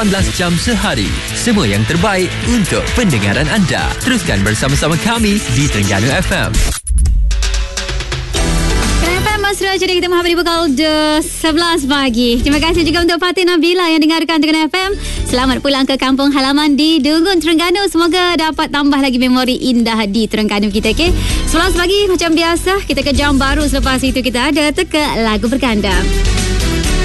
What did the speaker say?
jam sehari. Semua yang terbaik untuk pendengaran anda. Teruskan bersama-sama kami di Terengganu FM. Sudah jadi kita menghabari pukul 11 pagi. Terima kasih juga untuk Fatih Nabila yang dengarkan Terengganu FM. Selamat pulang ke kampung halaman di Dungun, Terengganu. Semoga dapat tambah lagi memori indah di Terengganu kita. Okay? 11 pagi macam biasa. Kita ke jam baru. Selepas itu kita ada teka lagu berganda.